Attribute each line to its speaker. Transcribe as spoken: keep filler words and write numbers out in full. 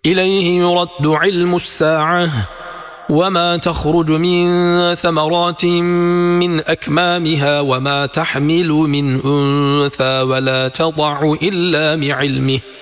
Speaker 1: إليه يرد علم الساعة وما تخرج من ثمرات من أكمامها وما تحمل من أنثى ولا تضع إلا بعلمه